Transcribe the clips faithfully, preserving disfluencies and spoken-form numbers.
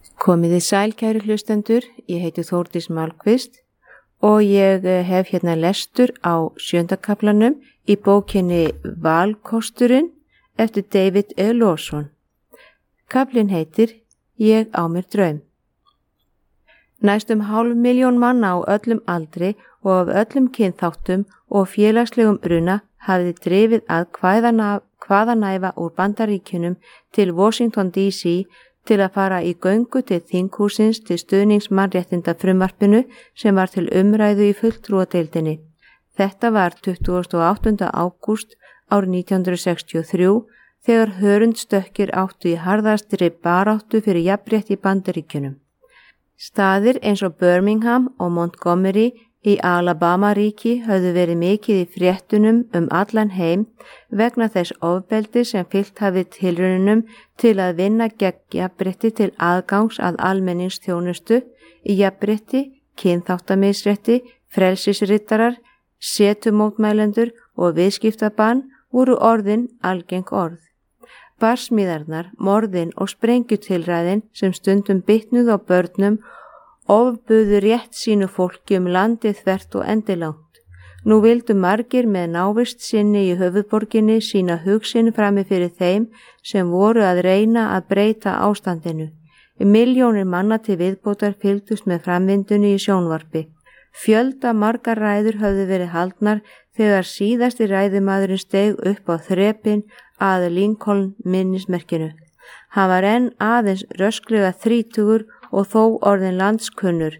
Komiði sæl kæru hlustendur, ég heiti Þórdís Málkvist og ég hef hérna lestur á sjöunda kaflanum í bókinni Valkosturinn eftir David E. Lawson. Kaflinn heitir Ég á mér draum. Næstum hálf miljón manna á öllum aldri og af öllum kynþáttum og félagslegum bruna hafði drifið að hvaðanæfa úr Bandaríkjunum til Washington D C til að fara í göngu til þinghúsins til stuðnings mannréttinda frumvarpinu sem var til umræðu í fulltrúadeildinni. Þetta var tuttugasta og áttunda ágúst árið nítján hundruð sextíu og þrjú þegar hörundstökkir áttu í harðastri baráttu fyrir jafnrétti í Bandaríkjunum. Staðir eins og Birmingham og Montgomery í Alabama-ríki höfðu verið mikið í fréttunum um allan heim vegna þess ofbeldi sem fylgt hafði tilraunum til að vinna gegn jafnrétti til aðgangs að almenningsþjónustu í jafnrétti, kynþáttamisrétti, frelsisrittarar, setumótmælendur og viðskiptabann voru orðin algeng orð. Barsmíðarnar, morðin og sprengjutilræðin sem stundum bitnuð á börnum ofbuðu rétt sínu fólki um landið þvert og endilangt. Nú vildu margir með návist sinni í höfuðborginni sína hugsin frammi fyrir þeim sem voru að reyna að breyta ástandinu. Milljónir manna til viðbótar fylgdust með framvindunni í sjónvarpi. Fjölda margar ræður höfðu verið haldnar þegar síðasti ræðumaðurinn steig upp á þrepin að Lincoln minnismerkinu. Hann var enn aðeins rösklega þrítugur og þó orðin landskunnur.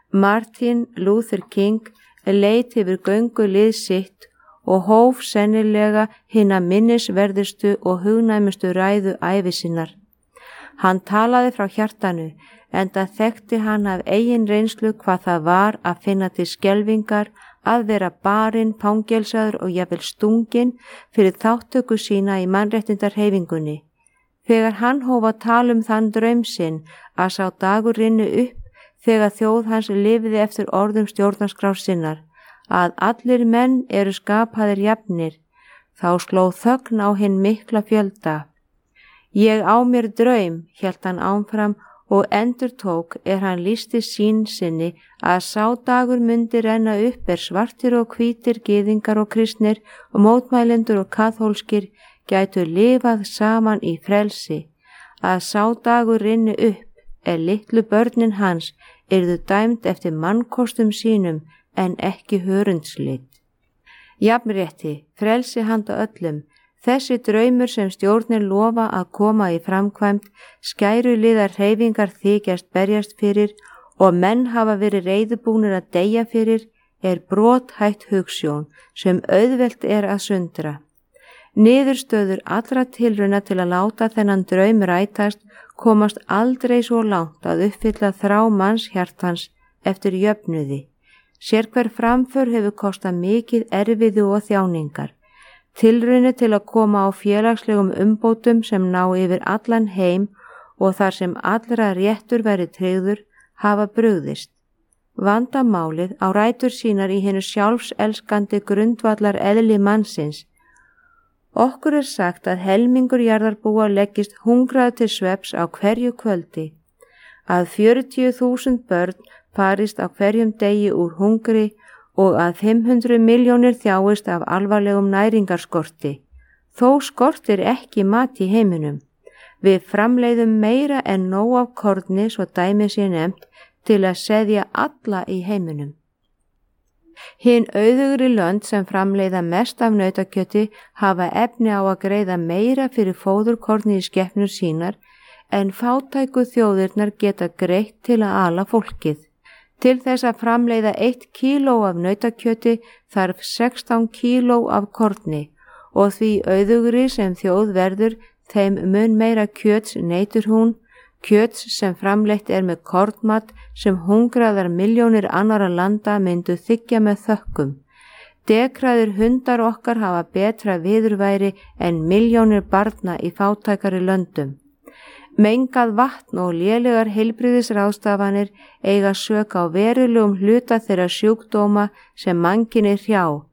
Martin Luther King leit yfir göngu lið sitt og hóf sennilega hina minnisverðustu og hugnæmustu ræðu ævi sinnar. Hann talaði frá hjartanu, enda þekkti hann af eigin reynslu hvað það var að finna til skelfingar, að vera barinn, fangelsaður og jafnvel stunginn fyrir þáttöku sína í mannréttindarhreyfingunni. Þegar hann hóf að tala um þann draum sinn að sá dagur rynni upp þegar þjóð hans lifði eftir orðum stjórnarskrár sinnar, að allir menn eru skapaðir jafnir, þá sló þögn á hinn mikla fjölda. Ég á mér draum, hélt hann áfram og endurtók er hann lýsti sín sinni að sá dagur myndi renna upp er svartir og hvítir, gyðingar og kristnir og mótmælendur og kaþólskir gætu lifað saman í frelsi, að sá dagur rinni upp er litlu börnin hans yrðu dæmd eftir mannkostum sínum en ekki hörundslit. Jafnrétti, frelsi handa öllum, þessi draumur sem stjórnir lofa að koma í framkvæmd, skæruliðar hreyfingar þykjast berjast fyrir og menn hafa verið reiðubúnir að deyja fyrir, er brothætt hugsjón sem auðvelt er að sundra. Niðurstöður allra tilrauna til að láta þennan draum rætast komast aldrei svo langt að uppfylla þrá manns hjartans eftir jöfnuði. Sérhver framför hefur kostað mikið erfiðu og þjáningar. Tilraunir til að koma á félagslegum umbótum sem ná yfir allan heim og þar sem allra réttur verið tryggður hafa brugðist. Vandamálið á rætur sínar í hinu sjálfselskandi grundvallar eðli mannsins. Okkur er sagt að helmingur jarðarbúa leggist hungrað til svefns á hverju kvöldi, að fjörutíu þúsund börn farist á hverjum degi úr hungri og að fimm hundruð milljónir þjáist af alvarlegum næringarskorti. Þó skortir ekki mat í heiminum. Við framleiðum meira en nóg af korni, svo dæmi sé nefnt, til að seðja alla í heiminum. Hin auðugri lönd sem framleiða mest af nautakjöti hafa efni á að greiða meira fyrir fóðurkorni í skepnur sínar en fátæku þjóðirnar geta greitt til að ala fólkið. Til þess að framleiða eitt kíló af nautakjöti þarf sextán kíló af korni og því auðugri sem þjóð verður þeim mun meira kjöts neytur hún, kjöts sem framleitt er með kornmat sem hungraðar milljónir annara landa myndu þykja með þökkum. Dekraðir hundar okkar hafa betra viðurværi en milljónir barna í fátækari löndum. Mengað vatn og lélegar heilbrigðisráðstafanir eiga sök á verulegum hluta þeirra sjúkdóma sem mannkinni hrjá.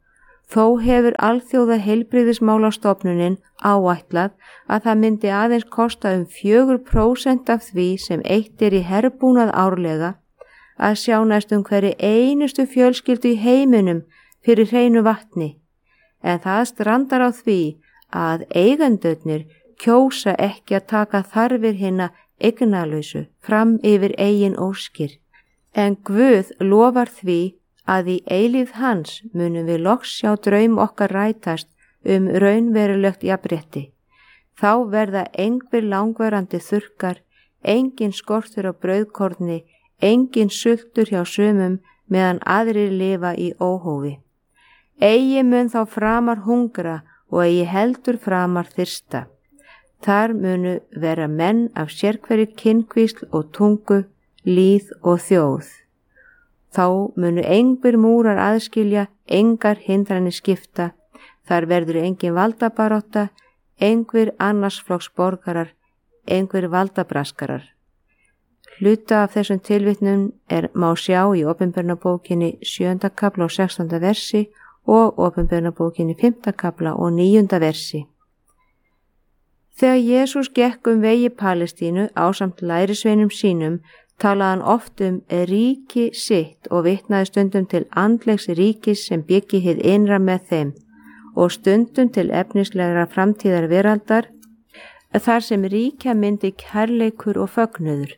Þó hefur alþjóða heilbrigðismálastofnunin áætlað að það myndi aðeins kosta um fjögur prósent af því sem eitt er í herbúnað árlega að sjá næstum hverri einustu fjölskyldu í heiminum fyrir hreinu vatni, en það strandar á því að eigendurnir kjósa ekki að taka þarfir hinna eignalausu fram yfir eigin óskir, en Guð lofar því að í eilífð hans munum við loks sjá draum okkar rætast um raunverulegt jafnrétti. Þá verða engir langvarandi þurrkar, engin skortur á brauðkorni, engin sultur hjá sumum meðan aðrir lifa í óhófi. Eigi mun þá framar hungra og eigi heldur framar þyrsta. Þar munu vera menn af sérhverju kynkvísl og tungu, líð og þjóð. Þá munu engir múrar aðskilja, engar hindranir skipta, þar verður engin valdabarátta, engir annarsflokks borgarar, engir valdabraskarar. Hluta af þessum tilvitnum er má sjá í Opinberunarbókinni sjöunda kafla og sextánda versi og Opinberunarbókinni fimmta kafla og níunda versi. Þegar Jesús gekk um vegi Palestínu ásamt lærisveinum sínum, talaði hann oft um ríki sitt og vitnaði stundum til andlegs ríkis sem byggi hið innra með þeim og stundum til efnislegra framtíðar veraldar, þar sem ríkja myndi kærleikur og fögnuður.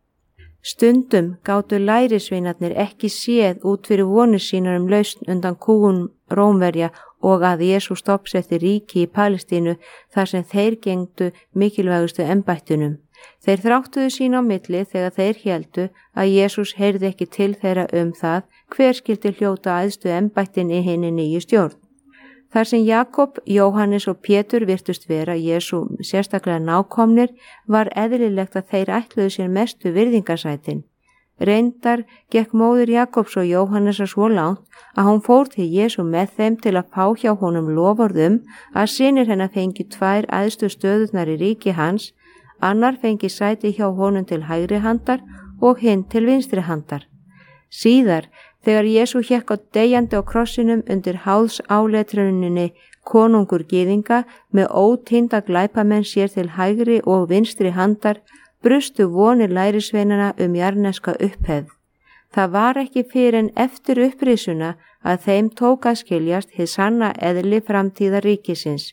Stundum gátu lærisveinarnir ekki séð út fyrir vonir sínar um lausn undan kúgun Rómverja og að Jesús stofnsetti ríki í Palestínu þar sem þeir gengdu mikilvægustu embættunum. Þeir þráttuðu sín á milli þegar þeir héldu að Jesús heyrði ekki til þeirra um það hver skyldi hljóta æðstu embættin í hinni nýju stjórn. Þar sem Jakob, Jóhannes og Pétur virtust vera Jesú sérstaklega nákomnir, var eðlilegt að þeir ætluðu sér mestu virðingarsætin. Reyndar gekk móðir Jakobs og Jóhannesar svo langt að hún fór til Jesú með þeim til að fá hjá honum loforðum að synir hennar fengi tvær æðstu stöðurnar í ríki hans, annar fengi sæti hjá honum til hægri handar og hinn til vinstri handar. Síðar, þegar Jesú hékk á deyjandi á krossinum undir háðs áletruninni konungur gyðinga með ótínda glæpamenn sér til hægri og vinstri handar, brustu vonir lærisveinana um jarneska upphefð. Það var ekki fyrir en eftir upprisuna að þeim tók að skiljast hið sanna eðli framtíðar ríkisins.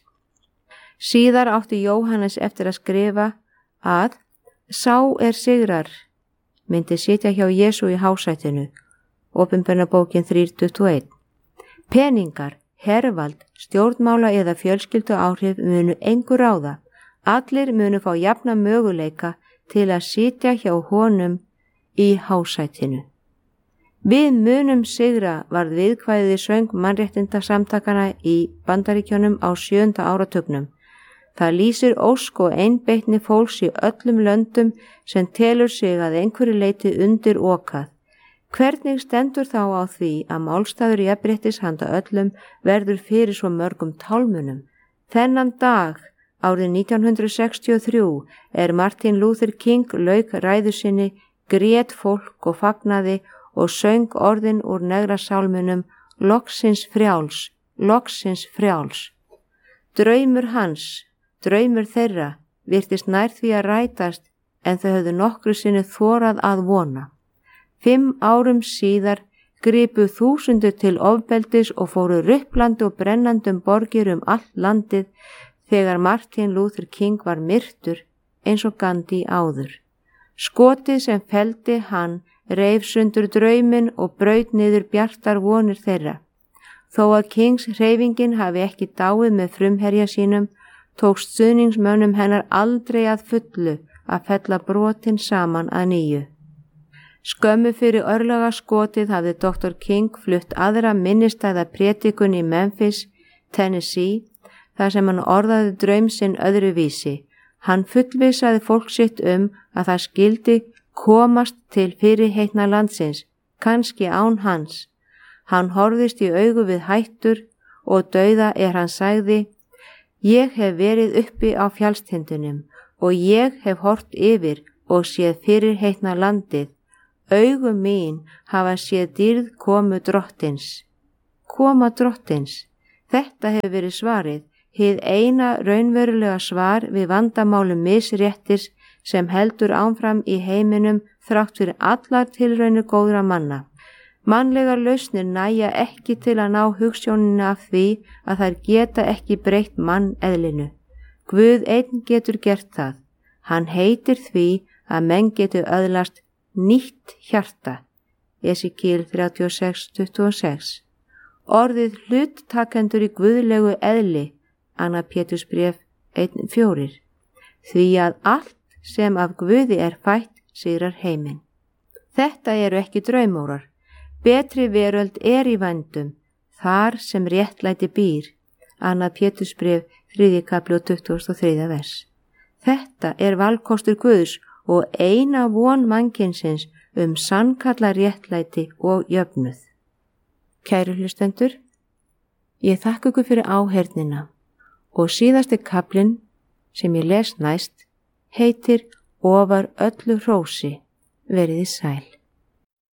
Síðar átti Jóhannes eftir að skrifa að sá er sigrar myndi sitja hjá Jesú í hásætinu, Opinberunarbókin þrjú tuttugu og eitt. Peningar, hervald, stjórnmála eða fjölskyldu áhrif munu engu ráða. Allir munu fá jafna möguleika til að sitja hjá honum í hásætinu. Við munum sigra varð viðkvæðið í söng mannréttindasamtakana í Bandaríkjunum á sjöunda áratugnum. Það lýsir ósk og einbeitni fólks í öllum löndum sem telur sig að einhverju leyti undir okað. Hvernig stendur þá á því að málstaður jafnréttis handa öllum verður fyrir svo mörgum tálmunum? Þennan dag, árið nítján hundrað sextíu og þrjú, er Martin Luther King lauk ræðu sinni, grét fólk og fagnaði og söng orðin úr negra sálmunum loksins frjáls, loksins frjáls. Draumur hans, draumur þeirra, virtist nær því að rætast en þau höfðu nokkru sinni þorað að vona. Fimm árum síðar gripu þúsundur til ofbeldis og fóru rupplandi og brennandum borgir um allt landið þegar Martin Luther King var myrtur eins og Gandhi áður. Skotið sem felldi hann reif sundur drauminn og braut niður bjartar vonir þeirra. Þó að Kings hreyfingin hafi ekki dáið með frumherja sínum, tókst stuðningsmönnum hennar aldrei að fullu að fella brotin saman að nýju. Skömmu fyrir örlaga skotið hafði doktor King flutt aðra minnistæða prédikun í Memphis, Tennessee, þar sem hann orðaði draum sinn öðruvísi. Hann fullvissaði fólk sitt um að það skildi komast til fyrirheitna landsins, kannski án hans. Hann horfðist í augu við hættur og dauða er hann sagði: Ég hef verið uppi á fjallstindunum og ég hef hort yfir og séð fyrirheitna landið. Augu mín hafa séð dýrð komu drottins. Koma drottins. Þetta hefur verið svarið, hið eina raunverulega svar við vandamálum misréttis sem heldur áfram í heiminum þrátt fyrir allar tilraunir góðra manna. Mannlegar lausnir nægja ekki til að ná hugsjónina af því að þær geta ekki breytt manneðlinu. Guð einn getur gert það. Hann heitir því að menn getur öðlast nýtt hjarta. Esekíel þrjátíu og sex tuttugu og sex. Orðið hluttakendur í guðlegu eðli, Annar Pétursbréf einn fjórir. Því að allt sem af Guði er fætt sigrar heiminn. Þetta eru ekki draumórar. Betri veröld er í vændum, þar sem réttlæti býr. Annar Pétursbréf þriðji kafli og tuttugasta og þriðja vers. Þetta er valkostur Guðs og eina von mannkynsins um sannkalla réttlæti og jöfnuð. Kæru hlustendur, ég þakka ykkur fyrir áheyrnina og síðasti kaflinn sem ég les næst heitir Ofar öllu hrósi, veriði sæl.